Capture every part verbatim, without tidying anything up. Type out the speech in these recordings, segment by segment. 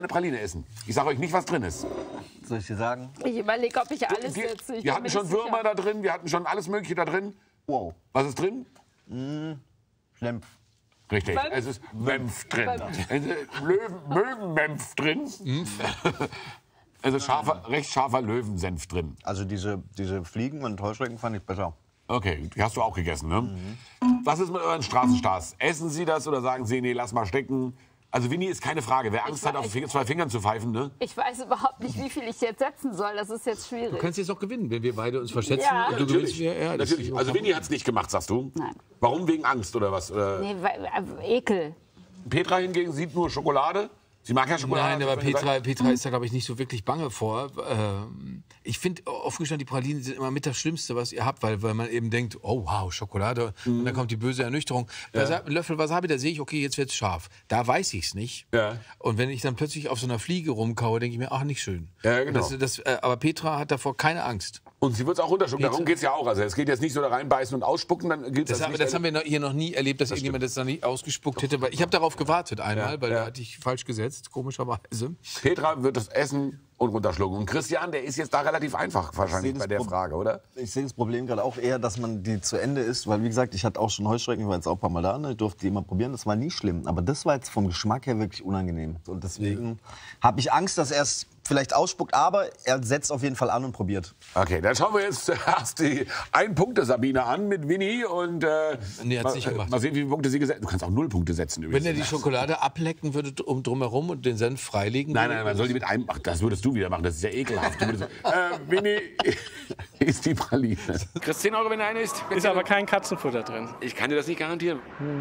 eine Praline essen. Ich sage euch nicht, was drin ist. Soll ich dir sagen? Ich überlege, ob ich alles Wir, setze. Ich wir bin hatten mir schon nicht Würmer sicher. da drin, wir hatten schon alles Mögliche da drin. Wow. Was ist drin? Mmh, Senf. Richtig, Senf? es ist Menf drin. Es ist Löwen, Möwenmenf drin. Es ist scharfer, recht scharfer Löwensenf drin. Also diese, diese Fliegen und Heuschrecken fand ich besser. Okay, die hast du auch gegessen, ne? Mhm. Was ist mit euren Straßenstars? Essen Sie das oder sagen Sie, nee, lass mal stecken? Also Winnie ist keine Frage. Wer Angst Ich hat, auf weiß- zwei Fingern zu pfeifen, ne? Ich weiß überhaupt nicht, wie viel ich jetzt setzen soll. Das ist jetzt schwierig. Du kannst jetzt auch gewinnen, wenn wir beide uns verschätzen. Ja. Und du gewinnst. Ja, ja, das Natürlich. ist Also Winnie hat es nicht gemacht, sagst du? Nein. Warum? Wegen Angst oder was? Oder Nee, weil, äh, Ekel. Petra hingegen sieht nur Schokolade. Sie mag ja Schokolade. Nein, aber hat sie vorhin Petra, gesagt. Petra ist da, glaube ich, nicht so wirklich bange vor. Ähm, ich finde, offen gestanden, die Pralinen sind immer mit das Schlimmste, was ihr habt, weil, weil man eben denkt, oh wow, Schokolade. Und dann kommt die böse Ernüchterung. Bei Sa- Löffel Wasabi, da sehe ich, okay, jetzt wird's scharf. Da weiß ich's nicht. Ja. Und wenn ich dann plötzlich auf so einer Fliege rumkaue, denke ich mir, ach, nicht schön. Ja, genau. Das, das, äh, aber Petra hat davor keine Angst. Und sie wird es auch runterschlucken. Petra- Darum geht es ja auch. Also es geht jetzt nicht so da reinbeißen und ausspucken, dann gilt Das, das haben, nicht. das haben wir noch, hier noch nie erlebt, dass irgendjemand das dann nicht ausgespuckt hätte. Weil ich habe darauf gewartet einmal, weil ja. da hatte ich falsch gesetzt, komischerweise. Petra wird das essen und runterschlucken. Und Christian, der ist jetzt da relativ einfach wahrscheinlich Ich sehe bei das der Pro- Frage, oder? Ich sehe das Problem gerade auch eher, dass man die zu Ende isst, weil wie gesagt, ich hatte auch schon Heuschrecken, ich war jetzt auch ein paar Mal da, ne? Ich durfte die immer probieren, das war nie schlimm. Aber das war jetzt vom Geschmack her wirklich unangenehm. Und deswegen habe ich Angst, dass er es vielleicht ausspuckt, aber er setzt auf jeden Fall an und probiert. Okay, dann schauen wir jetzt zuerst die Ein-Punkte-Sabine an mit Winnie. Und, äh, Nee, hat's mal, nicht gemacht. mal sehen, wie viele Punkte sie gesetzt hat. Du kannst auch null Punkte setzen übrigens. Wenn er die Schokolade ablecken würde um drumherum und den Senf freilegen Nein, würde. nein, man soll die mit einem... Ach, das würdest du wieder machen, das ist ja ekelhaft. Du würdest, äh, Winnie ist die Praline. Kriegst zehn Euro, wenn eine ist. Ist aber kein Katzenfutter drin. Ich kann dir das nicht garantieren.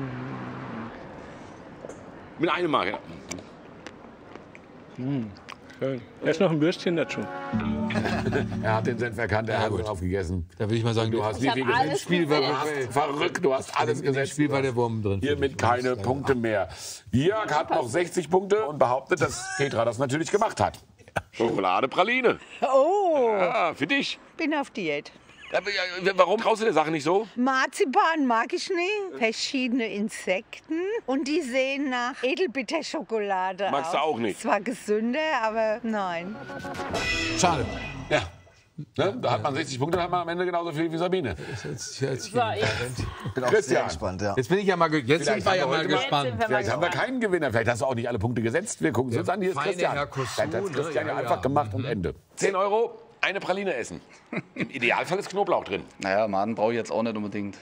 Mit einem Mal, ja. Schön. Da ist noch ein Würstchen dazu. Er hat den Senf erkannt, er hat ihn aufgegessen. Da würde ich mal sagen, Du hast Ich wie hab viel alles gesetzt? Spiel war gesetzt. Verrückt, du hast alles in dem gesetzt. Spiel war der Wurm drin. Hiermit keine Punkte mehr. Jörg hat noch sechzig Punkte und behauptet, dass Petra das natürlich gemacht hat. Schokolade, Praline. Oh, Ja, für dich. bin auf Diät. Aber, ja, warum traust du der Sache nicht so? Marzipan mag ich nicht. Verschiedene Insekten. Und die sehen nach Edelbitterschokolade aus. Magst du auch nicht? Zwar gesünder, aber nein. Schade. Ja. Ne? Da hat man sechzig Punkte, dann hat man am Ende genauso viel wie Sabine. Jetzt, jetzt, So, jetzt. Ich bin auch Christian. sehr gespannt, ja. jetzt bin ich ja mal, ge- jetzt Vielleicht sind wir ja haben wir mal heute mal- gespannt. Jetzt sind wir Vielleicht mal haben wir gespannt. keinen Gewinner. Vielleicht hast du auch nicht alle Punkte gesetzt. Wir gucken es uns an. Hier ist feine Christian. Herr Cousteau, Vielleicht hat ne? Christian ja, Ja, ja. einfach gemacht und Ende. zehn Euro, eine Praline essen. Im Idealfall ist Knoblauch drin. Naja, Maden brauche ich jetzt auch nicht unbedingt.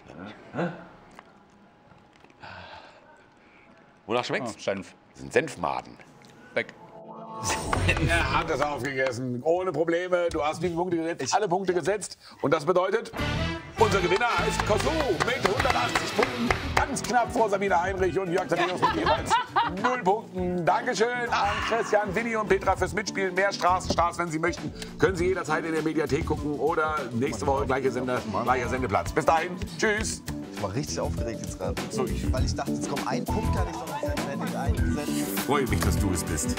Wonach schmeckt's? Ah, Senf. Das sind Senfmaden. Weg. Er hat das aufgegessen. Ohne Probleme. Du hast wie viele Punkte gesetzt? Alle Punkte gesetzt. Und das bedeutet, unser Gewinner heißt Cousteau mit hundertachtzig Punkten. Ganz knapp vor Sabine Heinrich und Jörg Thaddeus mit jeweils null Punkten. Dankeschön an Christian, Winnie und Petra fürs Mitspielen. Mehr Straßenstars, wenn Sie möchten, können Sie jederzeit in der Mediathek gucken oder nächste Woche gleiche Sender, gleicher Sendeplatz. Bis dahin. Tschüss. Ich war richtig aufgeregt jetzt gerade. So, ich Weil ich dachte, jetzt kommt ein Punkt, kann ich noch nicht selbstständig eingesetzt. freue mich, dass du es bist.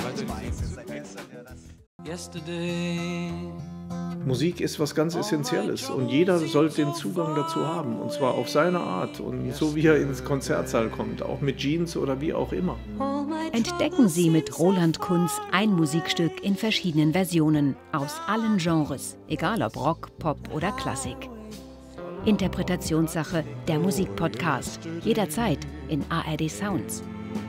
Musik ist was ganz Essentielles und jeder sollte den Zugang dazu haben und zwar auf seine Art und so wie er ins Konzertsaal kommt, auch mit Jeans oder wie auch immer. Entdecken Sie mit Roland Kunz ein Musikstück in verschiedenen Versionen aus allen Genres, egal ob Rock, Pop oder Klassik. Interpretationssache, der Musikpodcast, jederzeit in A R D Sounds.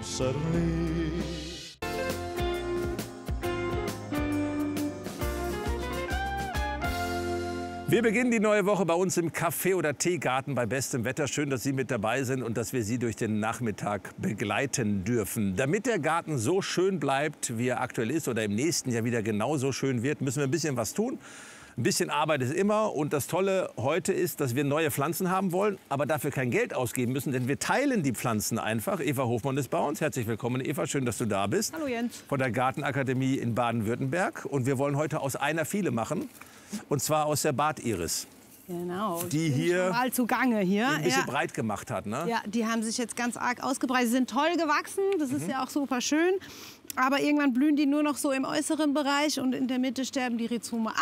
Wir beginnen die neue Woche bei uns im Café oder Teegarten bei bestem Wetter. Schön, dass Sie mit dabei sind und dass wir Sie durch den Nachmittag begleiten dürfen. Damit der Garten so schön bleibt, wie er aktuell ist oder im nächsten Jahr wieder genauso schön wird, müssen wir ein bisschen was tun. Ein bisschen Arbeit ist immer und das Tolle heute ist, dass wir neue Pflanzen haben wollen, aber dafür kein Geld ausgeben müssen, denn wir teilen die Pflanzen einfach. Eva Hofmann ist bei uns. Herzlich willkommen, Eva. Schön, dass du da bist. Hallo Jens. Von der Gartenakademie in Baden-Württemberg. Und wir wollen heute aus einer viele machen, und zwar aus der Bad-Iris. Genau. Die ich bin hier schon mal zugange hier. Ein bisschen ja. breit gemacht hat, ne? Ja, die haben sich jetzt ganz arg ausgebreitet. Sie sind toll gewachsen, das ist Mhm. ja auch super schön. Aber irgendwann blühen die nur noch so im äußeren Bereich und in der Mitte sterben die Rhizome ab.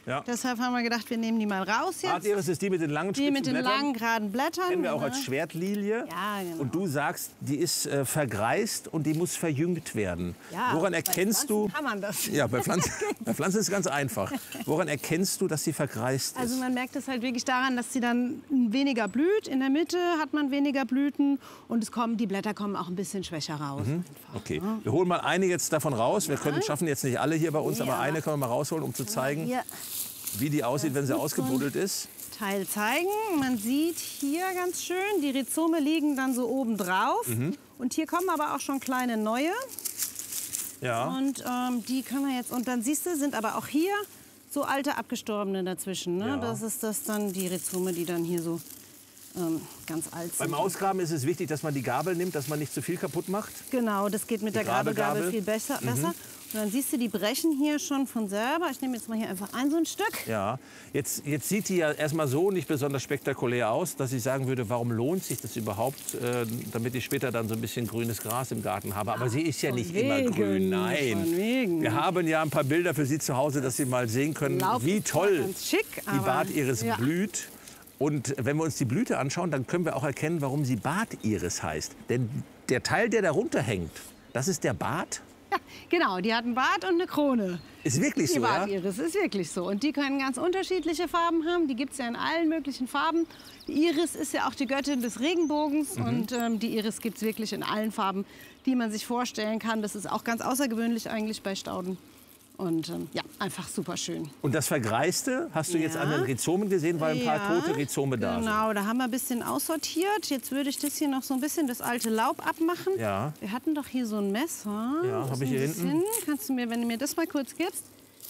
Ja. Deshalb haben wir gedacht, wir nehmen die mal raus jetzt. Artiris ist die mit den langen, Die spitzen mit den Blättern. langen, geraden Blättern. Kennen wir auch ne? als Schwertlilie. Ja, genau. Und du sagst, die ist äh, vergreist und die muss verjüngt werden. Ja, Woran bei erkennst du? Pflanzen kann man das. Ja, bei Pflanzen, bei Pflanzen ist es ganz einfach. Woran erkennst du, dass sie vergreist ist? Also man merkt es halt wirklich daran, dass sie dann weniger blüht. In der Mitte hat man weniger Blüten und es kommen, die Blätter kommen auch ein bisschen schwächer raus. Mhm. Okay, wir holen mal eine jetzt davon raus. Wir können, schaffen jetzt nicht alle hier bei uns, Ja. aber eine können wir mal rausholen, um zu zeigen, Hier wie die aussieht, wenn sie ist so ausgebuddelt ist. Teil zeigen. Man sieht hier ganz schön, die Rhizome liegen dann so oben drauf. Mhm. Und hier kommen aber auch schon kleine neue. Ja. Und ähm, die können wir jetzt, und dann siehst du, sind aber auch hier so alte abgestorbene dazwischen. Ne? Ja. Das ist das dann die Rhizome, die dann hier so ähm, ganz alt sind. Beim Ausgraben ist es wichtig, dass man die Gabel nimmt, dass man nicht zu viel kaputt macht. Genau, das geht mit Die der Grabegabel Grabegabel. viel besser. Mhm. besser. Und dann siehst du, die brechen hier schon von selber. Ich nehme jetzt mal hier einfach ein so ein Stück. Ja, jetzt, jetzt sieht die ja erstmal so nicht besonders spektakulär aus, dass ich sagen würde, warum lohnt sich das überhaupt, äh, damit ich später dann so ein bisschen grünes Gras im Garten habe. Aber sie ist ja nicht immer wegen, grün, nein. von wegen. Wir haben ja ein paar Bilder für Sie zu Hause, dass Sie mal sehen können, Laub wie ist zwar toll ganz schick, die aber- Bartiris ja. blüht. Und wenn wir uns die Blüte anschauen, dann können wir auch erkennen, warum sie Bartiris heißt. Denn der Teil, der darunter hängt, das ist der Bart. Ja, genau, die hat einen Bart und eine Krone. Ist wirklich Die so, ja? Bartiris ist wirklich so. Und die können ganz unterschiedliche Farben haben. Die gibt es ja in allen möglichen Farben. Die Iris ist ja auch die Göttin des Regenbogens. Mhm. Und ähm, die Iris gibt es wirklich in allen Farben, die man sich vorstellen kann. Das ist auch ganz außergewöhnlich eigentlich bei Stauden. Und ähm, ja, einfach super schön. Und das Vergreiste hast du jetzt Ja. an den Rhizomen gesehen, weil ein paar Ja, tote Rhizome da sind. Genau, da haben wir ein bisschen aussortiert. Jetzt würde ich das hier noch so ein bisschen das alte Laub abmachen. Ja. Wir hatten doch hier so ein Messer. Ja, Das hab ich ein hier bisschen- hinten. Kannst du mir, wenn du mir das mal kurz gibst.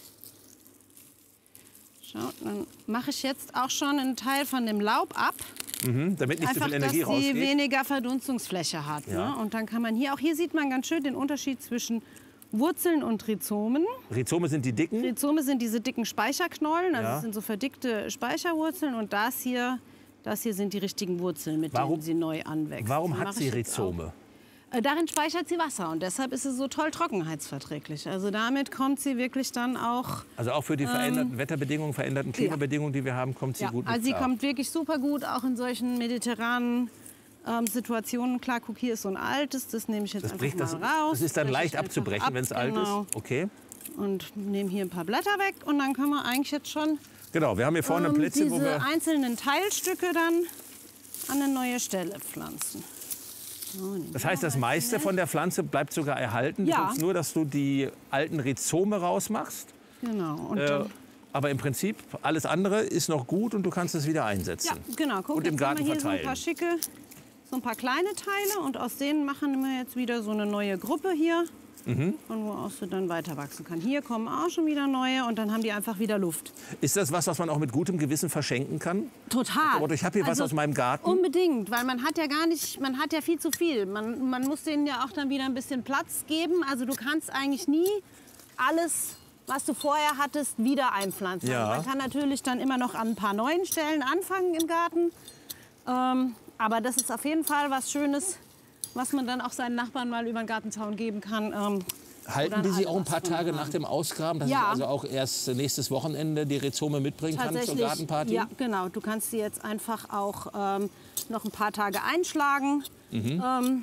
Schau, dann mache ich jetzt auch schon einen Teil von dem Laub ab. Mhm, damit nicht Einfach, so viel Energie dass sie rausgeht. weniger Verdunstungsfläche hat. Ja. Ne? Und dann kann man hier, auch hier sieht man ganz schön den Unterschied zwischen Wurzeln und Rhizomen. Rhizome sind die dicken. Rhizome sind diese dicken Speicherknollen, also Ja. das sind so verdickte Speicherwurzeln. Und das hier, das hier sind die richtigen Wurzeln, mit Warum- denen sie neu anwächst. Warum Die hat mache sie ich jetzt Rhizome? auch. Äh, Darin speichert sie Wasser und deshalb ist sie so toll trockenheitsverträglich. Also damit kommt sie wirklich dann auch... Also auch für die Ähm, veränderten Wetterbedingungen, veränderten Klimabedingungen, die wir haben, kommt sie Ja, gut mit also sie klar. kommt wirklich super gut, auch in solchen mediterranen ähm, Situationen. Klar, guck, hier ist so ein altes, das nehme ich jetzt Das, einfach bricht, mal das, raus. das ist dann breche leicht ich einfach abzubrechen, ab, wenn es alt genau. ist. Okay. Und nehme hier ein paar Blätter weg und dann können wir eigentlich jetzt schon Genau, wir haben hier vorne ein ähm, Plätzchen, wo diese wir... einzelnen Teilstücke dann an eine neue Stelle pflanzen. So, nehmen Das wir heißt, das mal meiste schnell. von der Pflanze bleibt sogar erhalten. Du Ja. guckst nur, dass du die alten Rhizome rausmachst. Genau. Und Äh, dann, aber im Prinzip, alles andere ist noch gut und du kannst es wieder einsetzen. ja, genau. Guck, und im jetzt Garten haben wir hier so ein verteilen. paar schicke, so ein paar kleine Teile und aus denen machen wir jetzt wieder so eine neue Gruppe hier. Mhm. Von wo aus sie dann weiter wachsen kann. Hier kommen auch schon wieder neue und dann haben die einfach wieder Luft. Ist das was, was man auch mit gutem Gewissen verschenken kann? Total. Aber ich habe hier was Also aus meinem Garten. Unbedingt, weil man hat ja gar nicht, man hat ja viel zu viel. Man, man muss denen ja auch dann wieder ein bisschen Platz geben. Also du kannst eigentlich nie alles, was du vorher hattest, wieder einpflanzen. Ja. Also man kann natürlich dann immer noch an ein paar neuen Stellen anfangen im Garten. Ähm, aber das ist auf jeden Fall was Schönes, was man dann auch seinen Nachbarn mal über den Gartenzaun geben kann. Ähm, Halten oder die sie alle auch ein was paar von Tage haben. nach dem Ausgraben, dass Ja. ich also auch erst nächstes Wochenende die Rhizome mitbringen kann zur Gartenparty? Ja, genau. Du kannst sie jetzt einfach auch ähm, noch ein paar Tage einschlagen. Mhm. Ähm,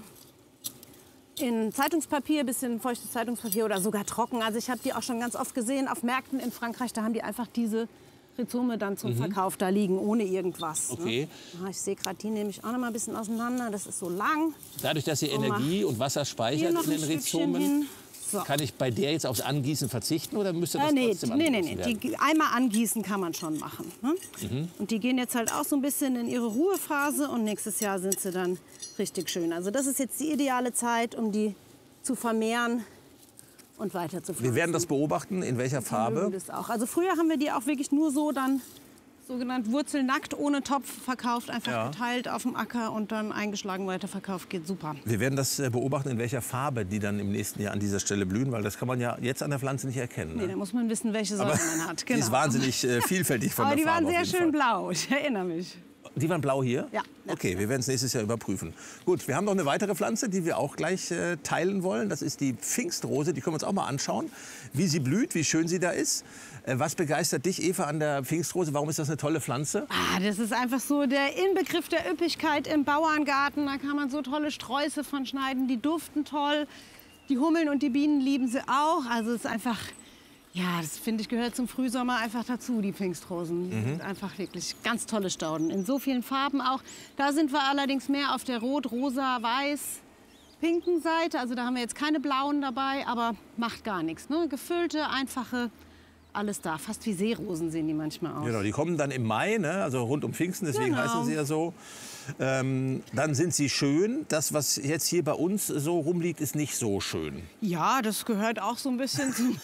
in Zeitungspapier, bisschen feuchtes Zeitungspapier oder sogar trocken. Also ich habe die auch schon ganz oft gesehen auf Märkten in Frankreich. Da haben die einfach diese Rhizome dann zum Mhm. Verkauf da liegen, ohne irgendwas. Okay. Ne? Ah, ich sehe gerade, die nehme ich auch noch mal ein bisschen auseinander. Das ist so lang. Dadurch, dass sie So, mach Energie und Wasser Hier speichert noch in den ein Stückchen Rhizomen, hin. So. kann ich bei der jetzt aufs Angießen verzichten oder müsste das Äh, nee, trotzdem nee, nee, angegossen nee. werden? Die einmal angießen kann man schon machen. Ne? Mhm. Und die gehen jetzt halt auch so ein bisschen in ihre Ruhephase und nächstes Jahr sind sie dann richtig schön. Also das ist jetzt die ideale Zeit, um die zu vermehren und weiter zu pflanzen. Wir werden das beobachten, in welcher Die Farbe. mögen das auch. Also früher haben wir die auch wirklich nur so dann sogenannt wurzelnackt, ohne Topf verkauft, einfach Ja. geteilt auf dem Acker und dann eingeschlagen weiterverkauft. Geht super. Wir werden das äh, beobachten, in welcher Farbe die dann im nächsten Jahr an dieser Stelle blühen, weil das kann man ja jetzt an der Pflanze nicht erkennen. Nee, Ne? da muss man wissen, welche Sorte Aber man hat. die Genau. ist wahnsinnig äh, vielfältig von Aber der die Farbe waren sehr auf jeden schön Fall. blau, ich erinnere mich. Die waren blau hier? Ja. Okay, wir werden es nächstes Jahr überprüfen. Gut, wir haben noch eine weitere Pflanze, die wir auch gleich äh, teilen wollen. Das ist die Pfingstrose. Die können wir uns auch mal anschauen, wie sie blüht, wie schön sie da ist. Äh, was begeistert dich, Eva, an der Pfingstrose? Warum ist das eine tolle Pflanze? Ah, das ist einfach so der Inbegriff der Üppigkeit im Bauerngarten. Da kann man so tolle Sträuße von schneiden. Die duften toll. Die Hummeln und die Bienen lieben sie auch. Also es ist einfach... Ja, das finde ich gehört zum Frühsommer einfach dazu, die Pfingstrosen. Die Mhm. sind einfach wirklich ganz tolle Stauden. In so vielen Farben auch. Da sind wir allerdings mehr auf der rot, rosa, weiß, pinken Seite. Also da haben wir jetzt keine blauen dabei, aber macht gar nichts. Ne? Gefüllte, einfache, alles da. Fast wie Seerosen sehen die manchmal aus. Genau, die kommen dann im Mai, ne? Also rund um Pfingsten, deswegen Genau. heißen sie ja so. Ähm, dann sind sie schön. Das, was jetzt hier bei uns so rumliegt, ist nicht so schön. Ja, das gehört auch so ein bisschen zum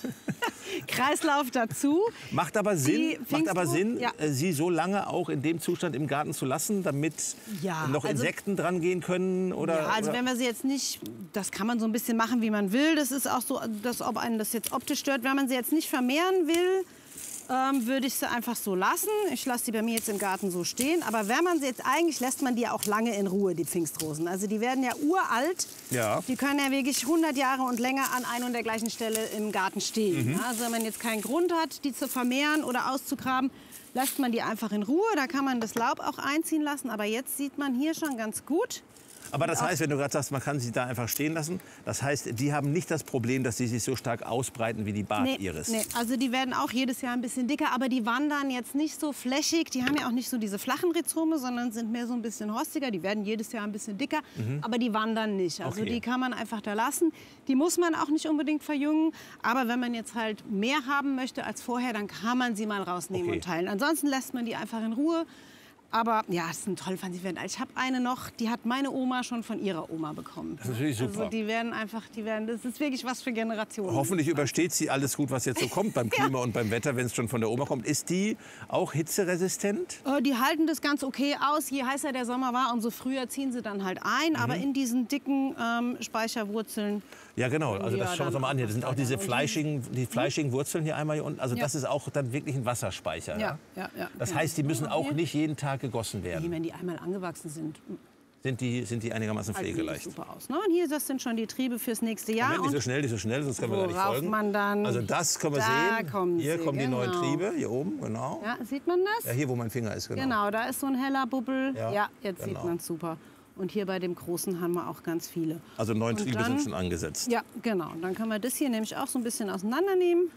Kreislauf dazu. Macht aber Sinn, Die macht aber Pfingstro- Sinn ja. äh, sie so lange auch in dem Zustand im Garten zu lassen, damit Ja, noch also- Insekten dran gehen können? Oder, Ja, also oder? wenn wir sie jetzt nicht, das kann man so ein bisschen machen, wie man will. Das ist auch so, dass, ob einen das jetzt optisch stört. Wenn man sie jetzt nicht vermehren will, ähm, würde ich sie einfach so lassen. Ich lasse sie bei mir jetzt im Garten so stehen. Aber wenn man sie jetzt, eigentlich lässt man die auch lange in Ruhe, die Pfingstrosen. Also die werden ja uralt. Ja. Die können ja wirklich hundert Jahre und länger an ein und der gleichen Stelle im Garten stehen. Mhm. Ja, also wenn man jetzt keinen Grund hat, die zu vermehren oder auszugraben, lässt man die einfach in Ruhe. Da kann man das Laub auch einziehen lassen. Aber jetzt sieht man hier schon ganz gut. Aber das heißt, wenn du gerade sagst, man kann sie da einfach stehen lassen, das heißt, die haben nicht das Problem, dass sie sich so stark ausbreiten wie die Bartiris. Nee, nee, also die werden auch jedes Jahr ein bisschen dicker, aber die wandern jetzt nicht so flächig. Die haben ja auch nicht so diese flachen Rhizome, sondern sind mehr so ein bisschen rostiger. Die werden jedes Jahr ein bisschen dicker, Mhm. aber die wandern nicht. Also Okay. die kann man einfach da lassen. Die muss man auch nicht unbedingt verjüngen. Aber wenn man jetzt halt mehr haben möchte als vorher, dann kann man sie mal rausnehmen Okay. und teilen. Ansonsten lässt man die einfach in Ruhe. Aber ja, es sind toll, wann sie werden. Ich habe eine noch, die hat meine Oma schon von ihrer Oma bekommen. Das ist natürlich super. Also die werden einfach, die werden, das ist wirklich was für Generationen. Hoffentlich übersteht sie alles gut, was jetzt so kommt beim Klima und beim Wetter, wenn es schon von der Oma kommt. Ist die auch hitzeresistent? Äh, Die halten das ganz okay aus. Je heißer der Sommer war, umso früher ziehen sie dann halt ein. Aber Mhm. in diesen dicken ähm, Speicherwurzeln. Ja, genau. Also Ja, das schauen wir uns dann mal an. Hier das sind auch diese und die- fleischigen, die fleischigen Wurzeln hier einmal hier unten. Also Ja. das ist auch dann wirklich ein Wasserspeicher. Ja, ja, ja. Das genau. heißt, die müssen auch Hier- nicht jeden Tag gegossen werden. Wenn die einmal angewachsen sind, Sind die, sind die einigermaßen halten die pflegeleicht? super aus. Ne? Und hier, das sind schon die Triebe fürs nächste Jahr. Moment, nicht so Und schnell, nicht so schnell, sonst können wir gar nicht worauf folgen. man dann- Also das können wir Da sehen. kommen hier sie, kommen die neuen genau. Triebe, hier oben, genau. ja, sieht man das? Ja, hier, wo mein Finger ist, genau. Genau, da ist so ein heller Bubbel. Ja, Ja, jetzt genau. sieht man es super. Und hier bei dem Großen haben wir auch ganz viele. Also neun Und Triebe dann- sind schon angesetzt. Ja, genau. Und dann können wir das hier nämlich auch so ein bisschen auseinandernehmen.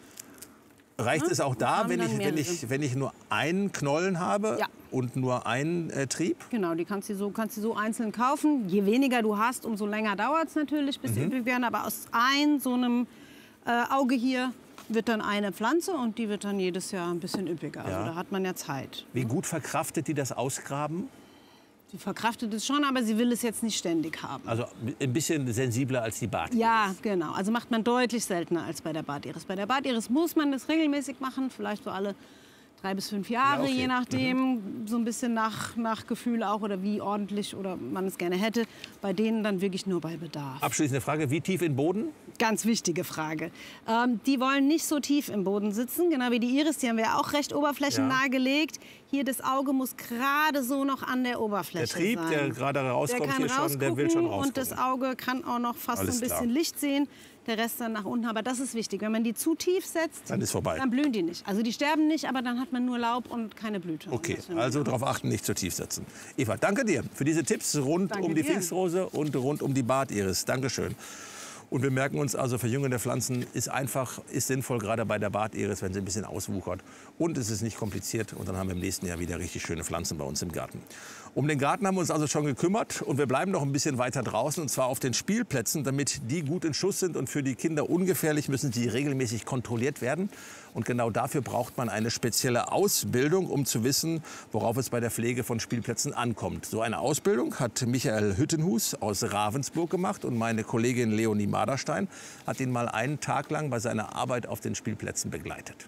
Reicht Ja, es auch und da, haben wenn dann ich, wenn, mehrere. ich, wenn ich nur einen Knollen habe Ja. und nur einen äh, Trieb? Genau, die kannst du so, kannst du so einzeln kaufen. Je weniger du hast, umso länger dauert es natürlich, bis die Mhm. üppig werden. Aber aus ein so einem äh, Auge hier wird dann eine Pflanze und die wird dann jedes Jahr ein bisschen üppiger. Ja. Also da hat man ja Zeit. Wie gut verkraftet die das Ausgraben? Sie verkraftet es schon, aber sie will es jetzt nicht ständig haben. Also ein bisschen sensibler als die Bartiris. Ja, genau. Also macht man deutlich seltener als bei der Bartiris. Bei der Bartiris muss man das regelmäßig machen, vielleicht so alle drei bis fünf Jahre, Ja, okay. je nachdem, so ein bisschen nach, nach Gefühl auch oder wie ordentlich oder man es gerne hätte. Bei denen dann wirklich nur bei Bedarf. Abschließende Frage, wie tief in den Boden? Ganz wichtige Frage. Ähm, die wollen nicht so tief im Boden sitzen, genau wie die Iris. Die haben wir ja auch recht oberflächennah Ja. gelegt. Hier das Auge muss gerade so noch an der Oberfläche Der Trieb, sein. der gerade rauskommt der kann hier schon, der will schon rauskommen. Und das Auge kann auch noch fast Alles so ein bisschen klar. Licht sehen. Der Rest dann nach unten. Aber das ist wichtig. Wenn man die zu tief setzt, Dann ist vorbei. dann blühen die nicht. Also die sterben nicht, aber dann hat man nur Laub und keine Blüte. Okay, Und das will man also auch. darauf achten, nicht zu tief setzen. Eva, danke dir für diese Tipps rund Danke um die dir. Pfingstrose und rund um die Bartiris. Dankeschön. Und wir merken uns also, Verjüngen der Pflanzen ist einfach, ist sinnvoll, gerade bei der Bartiris, wenn sie ein bisschen auswuchert. Und es ist nicht kompliziert. Und dann haben wir im nächsten Jahr wieder richtig schöne Pflanzen bei uns im Garten. Um den Garten haben wir uns also schon gekümmert. Und wir bleiben noch ein bisschen weiter draußen, und zwar auf den Spielplätzen. Damit die gut in Schuss sind und für die Kinder ungefährlich, müssen sie regelmäßig kontrolliert werden. Und genau dafür braucht man eine spezielle Ausbildung, um zu wissen, worauf es bei der Pflege von Spielplätzen ankommt. So eine Ausbildung hat Michael Hüttenhus aus Ravensburg gemacht. Und meine Kollegin Leonie Maderstein hat ihn mal einen Tag lang bei seiner Arbeit auf den Spielplätzen begleitet.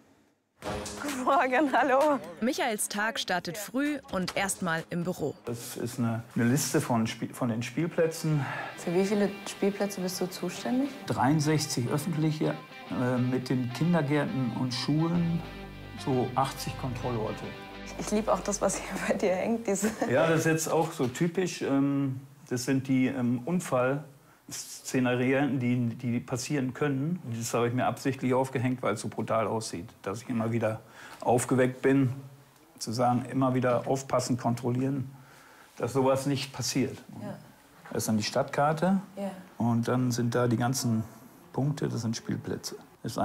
Guten Morgen, hallo. Michaels Tag startet früh und erstmal im Büro. Das ist eine, eine Liste von, Spiel, von den Spielplätzen. Für wie viele Spielplätze bist du zuständig? dreiundsechzig öffentliche, äh, mit den Kindergärten und Schulen so achtzig Kontrollorte. Ich liebe auch das, was hier bei dir hängt. Diese Ja, das ist jetzt auch so typisch. ähm, Das sind die ähm, Unfallszenarien, die, die passieren können. Und das habe ich mir absichtlich aufgehängt, weil es so brutal aussieht. Dass ich immer wieder aufgeweckt bin, zu sagen, immer wieder aufpassen, kontrollieren, dass sowas nicht passiert. Ja. Das ist dann die Stadtkarte Ja. und dann sind da die ganzen Punkte, das sind Spielplätze.